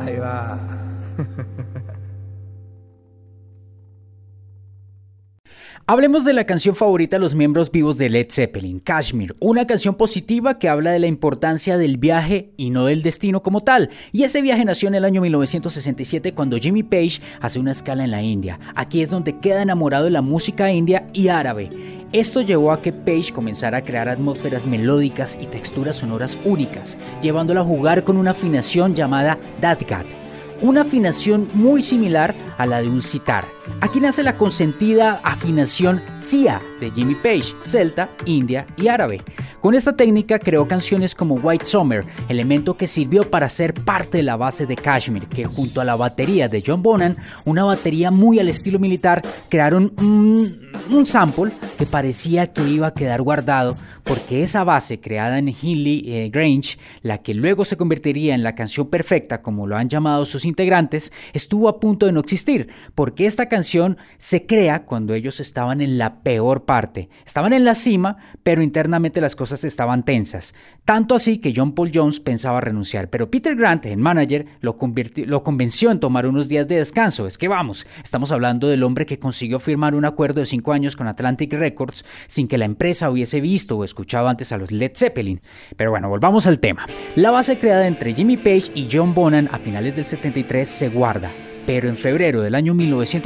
Ahí va. Hablemos de la canción favorita de los miembros vivos de Led Zeppelin, Kashmir, una canción positiva que habla de la importancia del viaje y no del destino como tal. Y ese viaje nació en el año 1967 cuando Jimmy Page hace una escala en la India. Aquí es donde queda enamorado de la música india y árabe. Esto llevó a que Page comenzara a crear atmósferas melódicas y texturas sonoras únicas, llevándola a jugar con una afinación llamada Dadgat, una afinación muy similar a la de un sitar. Aquí nace la consentida afinación Sia de Jimmy Page, celta, india y árabe. Con esta técnica creó canciones como White Summer, elemento que sirvió para ser parte de la base de Kashmir, que junto a la batería de John Bonham, una batería muy al estilo militar, crearon un sample que parecía que iba a quedar guardado, porque esa base creada en Healy Grange, la que luego se convertiría en la canción perfecta, como lo han llamado sus integrantes, estuvo a punto de no existir, porque esta canción se crea cuando ellos estaban en la peor parte. Estaban en la cima, pero internamente las cosas estaban tensas. Tanto así que John Paul Jones pensaba renunciar, pero Peter Grant, el manager, lo convenció en tomar unos días de descanso. Es que vamos, estamos hablando del hombre que consiguió firmar un acuerdo de 5 años con Atlantic Records sin que la empresa hubiese visto o escuchado antes a los Led Zeppelin. Pero bueno, volvamos al tema. La base creada entre Jimmy Page y John Bonham a finales del 73 se guarda. Pero en febrero del año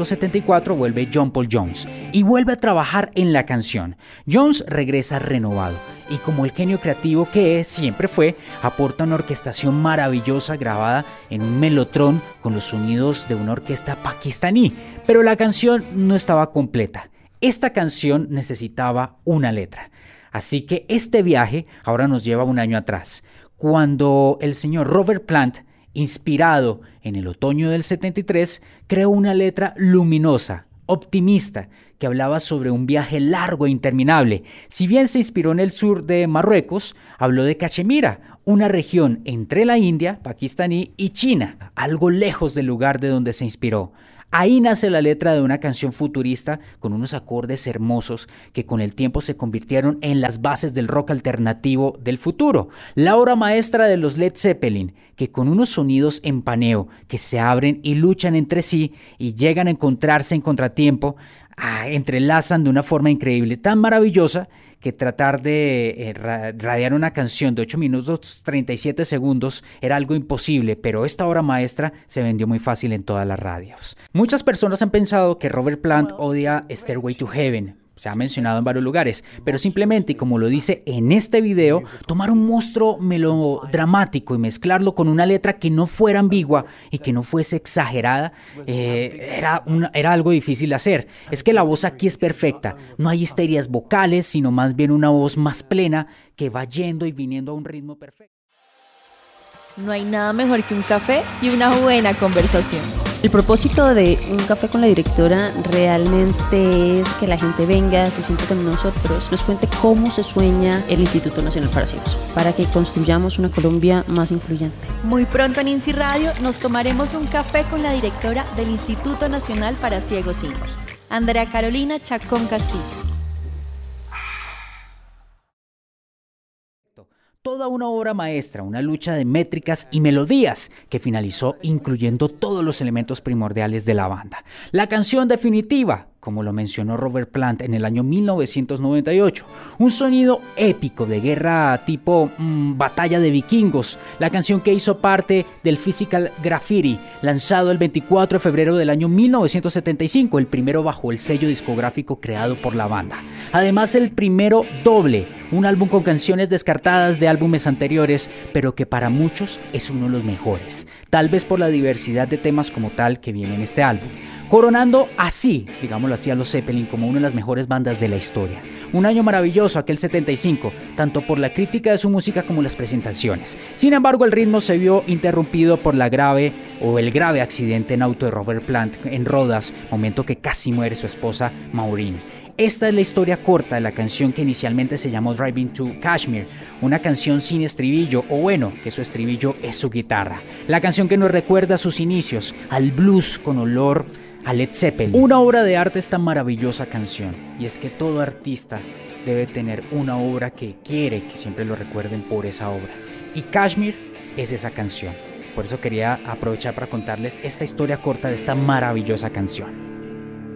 1974 vuelve John Paul Jones y vuelve a trabajar en la canción. Jones regresa renovado y como el genio creativo que siempre fue, aporta una orquestación maravillosa grabada en un melotron con los sonidos de una orquesta pakistaní. Pero la canción no estaba completa. Esta canción necesitaba una letra. Así que este viaje ahora nos lleva un año atrás, cuando el señor Robert Plant, inspirado en el otoño del 73, creó una letra luminosa, optimista, que hablaba sobre un viaje largo e interminable. Si bien se inspiró en el sur de Marruecos, habló de Cachemira, una región entre la India, pakistaní y China, algo lejos del lugar de donde se inspiró. Ahí nace la letra de una canción futurista con unos acordes hermosos que con el tiempo se convirtieron en las bases del rock alternativo del futuro. La obra maestra de los Led Zeppelin, que con unos sonidos en paneo que se abren y luchan entre sí y llegan a encontrarse en contratiempo, entrelazan de una forma increíble, tan maravillosa que tratar de radiar una canción de 8 minutos 37 segundos era algo imposible, pero esta obra maestra se vendió muy fácil en todas las radios. Muchas personas han pensado que Robert Plant odia Stairway to Heaven. Se ha mencionado en varios lugares, pero simplemente, como lo dice en este video, tomar un monstruo melodramático y mezclarlo con una letra que no fuera ambigua y que no fuese exagerada, era algo difícil de hacer. Es que la voz aquí es perfecta, no hay histerias vocales, sino más bien una voz más plena que va yendo y viniendo a un ritmo perfecto. No hay nada mejor que un café y una buena conversación. El propósito de Un Café con la Directora realmente es que la gente venga, se siente con nosotros, nos cuente cómo se sueña el Instituto Nacional para Ciegos, para que construyamos una Colombia más influyente. Muy pronto en INSI Radio nos tomaremos un café con la directora del Instituto Nacional para Ciegos INSI, Andrea Carolina Chacón Castillo. Toda una obra maestra, una lucha de métricas y melodías que finalizó incluyendo todos los elementos primordiales de la banda. La canción definitiva, como lo mencionó Robert Plant en el año 1998, un sonido épico de guerra tipo batalla de vikingos, la canción que hizo parte del Physical Graffiti, lanzado el 24 de febrero del año 1975, el primero bajo el sello discográfico creado por la banda. Además, el primero doble, un álbum con canciones descartadas de álbumes anteriores, pero que para muchos es uno de los mejores, tal vez por la diversidad de temas como tal que viene en este álbum, coronando así, digámoslo así, a los Zeppelin como una de las mejores bandas de la historia. Un año maravilloso aquel 75, tanto por la crítica de su música como las presentaciones. Sin embargo, el ritmo se vio interrumpido por el grave accidente en auto de Robert Plant en Rodas, momento que casi muere su esposa Maureen. Esta es la historia corta de la canción que inicialmente se llamó Driving to Kashmir, una canción sin estribillo, o bueno, que su estribillo es su guitarra. La canción que nos recuerda a sus inicios, al blues con olor a Led Zeppelin. Una obra de arte esta maravillosa canción, y es que todo artista debe tener una obra que quiere que siempre lo recuerden por esa obra. Y Kashmir es esa canción. Por eso quería aprovechar para contarles esta historia corta de esta maravillosa canción.